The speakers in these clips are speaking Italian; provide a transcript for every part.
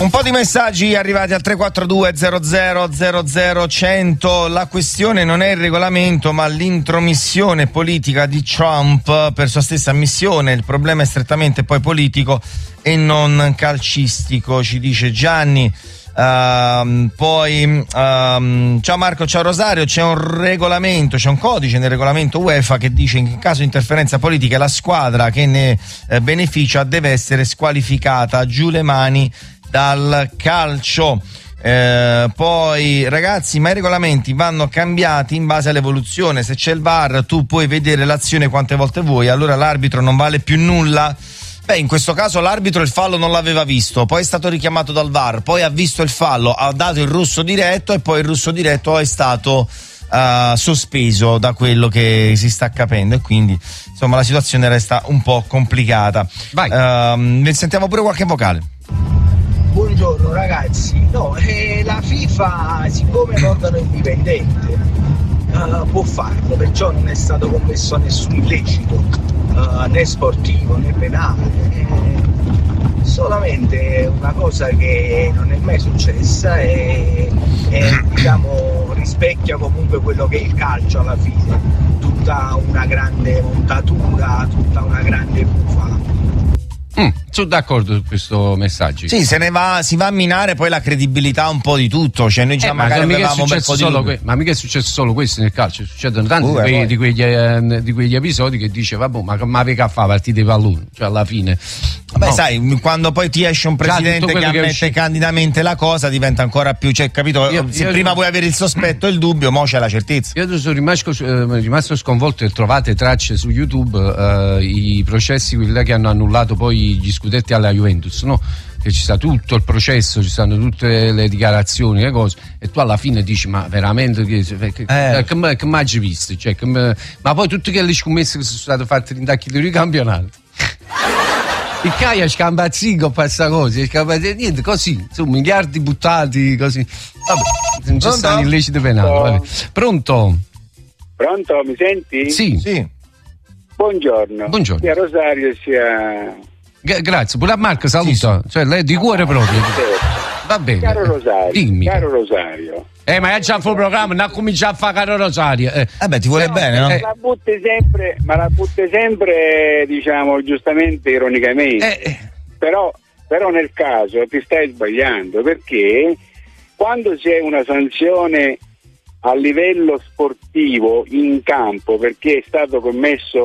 Un po' di messaggi arrivati al 342 00 100. La questione non è il regolamento ma l'intromissione politica di Trump per sua stessa ammissione. Il problema è strettamente poi politico e non calcistico, ci dice Gianni. Ciao Marco, ciao Rosario. C'è un regolamento, c'è un codice nel regolamento UEFA che dice che in caso di interferenza politica la squadra che ne beneficia deve essere squalificata. Giù le mani dal calcio. Poi ragazzi, ma i regolamenti vanno cambiati in base all'evoluzione. Se c'è il VAR tu puoi vedere l'azione quante volte vuoi, allora l'arbitro non vale più nulla. Beh, in questo caso l'arbitro il fallo non l'aveva visto, poi è stato richiamato dal VAR, poi ha visto il fallo, ha dato il russo diretto e poi il russo diretto è stato sospeso, da quello che si sta capendo, e quindi insomma la situazione resta un po' complicata. Vai. Sentiamo pure qualche vocale. Buongiorno ragazzi, la FIFA, siccome è un organo indipendente, può farlo, perciò non è stato commesso nessun illecito, né sportivo né penale, solamente una cosa che non è mai successa e diciamo rispecchia comunque quello che è il calcio alla fine, tutta una grande montatura, tutta una grande bufala. Sono d'accordo su questo messaggio. Sì, si va a minare poi la credibilità un po' di tutto, cioè noi già magari avevamo un bel po' di ma mica è successo solo questo nel calcio, succedono tanti di quegli episodi che dice vabbè, ma aveva a fare partite di pallone, cioè alla fine. Vabbè, no. Sai, quando poi ti esce un presidente che ammette candidamente la cosa, diventa ancora più, cioè, capito? Se prima vuoi avere il sospetto e il dubbio, mo c'è la certezza. Io sono rimasto sconvolto, e trovate tracce su YouTube i processi, quelli che hanno annullato poi gli scudetti alla Juventus, no? Che ci sta tutto il processo, ci stanno tutte le dichiarazioni, le cose, e tu alla fine dici ma veramente che mai visto, cioè, ma poi tutte quelle scommesse che sono state fatte in tacchi di campionato. Il Caia scambazzico per questa cosa, niente, così, insomma, miliardi buttati, così. Vabbè, non ci stanno illeciti penali. Vabbè. Pronto? Pronto, mi senti? Sì. Buongiorno. Sia Rosario sia... Grazie, pure a Marco saluta, sì. Cioè lei di cuore proprio. Va bene. Caro Rosario, dimmi. Caro Rosario. Ma è già fuori programma, non comincia a fare Caro Rosario. Ti vuole bene, no? La butti sempre, diciamo, giustamente, ironicamente. Però nel caso ti stai sbagliando, perché quando c'è una sanzione a livello sportivo in campo perché è stato commesso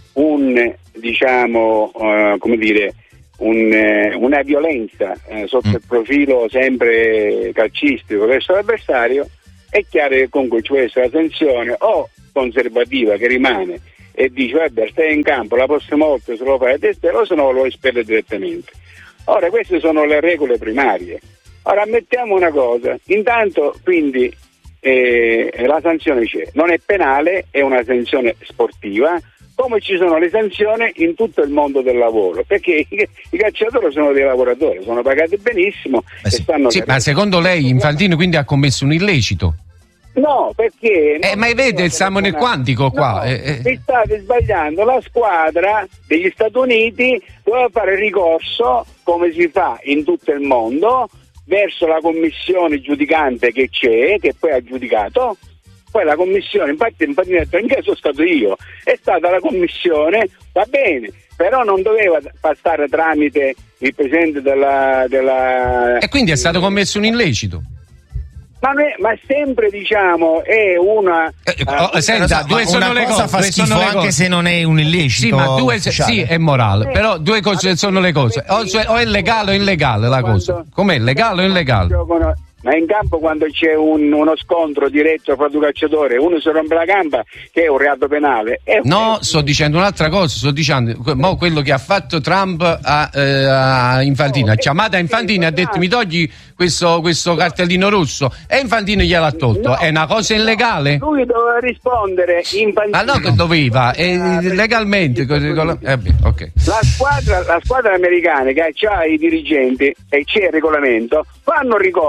una violenza sotto il profilo sempre calcistico verso l'avversario, è chiaro che comunque ci può essere la sanzione o conservativa che rimane e dice vabbè, stai in campo, la prossima volta se lo fai a testa o se no lo espelle direttamente. Ora queste sono le regole primarie. Ora ammettiamo una cosa, intanto quindi la sanzione c'è, non è penale, è una sanzione sportiva, come ci sono le sanzioni in tutto il mondo del lavoro, perché i calciatori sono dei lavoratori, sono pagati benissimo e stanno... Sì, ma secondo lei Infantino quindi ha commesso un illecito? No, perché... ma vede, siamo nel quantico qua. Vi state sbagliando, la squadra degli Stati Uniti doveva fare ricorso, come si fa in tutto il mondo, verso la commissione giudicante che c'è, che poi ha giudicato. Poi la commissione, infatti in che sono stato io, è stata la commissione, va bene, però non doveva passare tramite il presidente della... E quindi è stato commesso un illecito? Ma sempre, diciamo, è una... Senta, due sono le cose, fa schifo anche se non è un illecito. Sì, ma sì, è morale, però due cose sono le cose. O è legale o illegale la cosa. Com'è, legale o illegale? Ma in campo quando c'è uno scontro diretto fra due calciatori, uno si rompe la gamba, che è un reato penale. No, sto dicendo un'altra cosa, sto dicendo quello che ha fatto Trump a Infantino, ha chiamato a Infantino e ha detto mi togli questo cartellino rosso, e Infantino gliel'ha tolto. No, è una cosa illegale? Lui doveva rispondere Infantino. Ma no, che doveva, legalmente. Okay. La squadra americana che ha i dirigenti e c'è il regolamento, fanno ricorso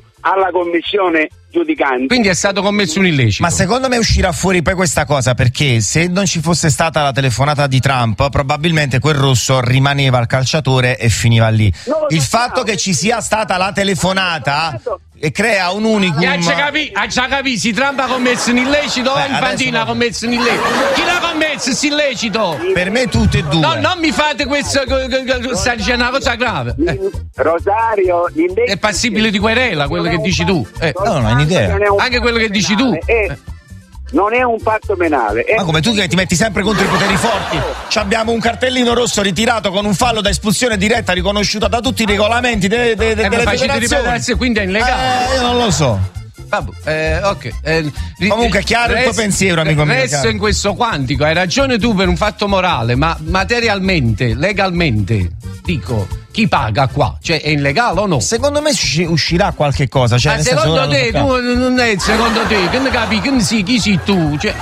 alla commissione giudicante. Quindi è stato commesso un illecito. Ma secondo me uscirà fuori poi questa cosa, perché se non ci fosse stata la telefonata di Trump, probabilmente quel rosso rimaneva al calciatore e finiva lì. Il fatto che ci sia stata la telefonata e crea un unicum. Ha già capito, si Trump ha commesso un illecito o Infantino ha commesso un illecito? Chi l'ha commesso questo illecito? Per me tutte e due. No, non mi fate questo, sta dicendo una cosa grave. Rosario, è passibile di querela quello che dici tu. No, non hai idea. Anche quello che dici tu. Non è un fatto penale. Ma come tu che ti metti sempre contro i poteri forti? Ci abbiamo un cartellino rosso ritirato con un fallo da espulsione diretta riconosciuta da tutti i regolamenti delle federazioni. Quindi è illegale. Io non lo so. Ok. Comunque è chiaro il tuo pensiero, amico mio. Resto in questo quantico. Hai ragione tu per un fatto morale, ma materialmente, legalmente, dico, chi paga qua? Cioè è illegale o no? Secondo me uscirà qualche cosa. Cioè, ma secondo te, tu non è secondo te, che ne capi? Che sì, chi sei tu? Cioè,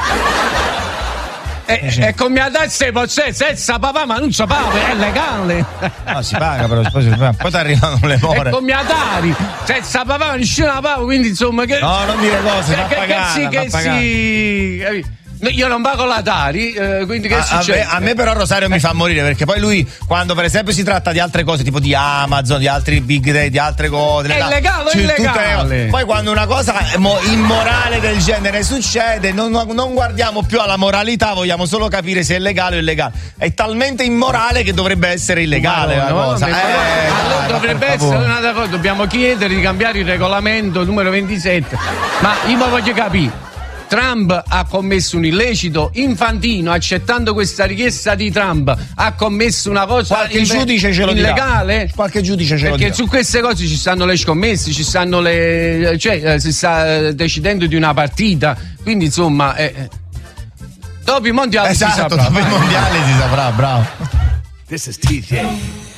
e con mia testa posso senza papà, ma non so papà, è legale. No, si paga però, poi ti arrivano le more. E con mia tari, senza papà, nessuno paga, quindi insomma che. No, non dire cose, fa pagare. Io non pago la Tari, quindi che succede? A me però Rosario mi fa morire, perché poi lui, quando per esempio si tratta di altre cose, tipo di Amazon, di altri big day, di altre cose, è illegale. Poi quando una cosa immorale del genere succede, non guardiamo più alla moralità, vogliamo solo capire se è legale o illegale. È talmente immorale che dovrebbe essere illegale la cosa. Allora dovrebbe essere una cosa, dobbiamo chiedere di cambiare il regolamento numero 27. Ma io voglio capire. Trump ha commesso un illecito, Infantino, accettando questa richiesta di Trump, ha commesso una cosa qualche giudice ce lo illegale? Dirà. Qualche giudice ce lo dirà. Perché su queste cose ci stanno le scommesse, ci stanno si sta decidendo di una partita, quindi insomma dopo i mondiali si saprà. Dopo i mondiali si saprà, bravo. This is TJ.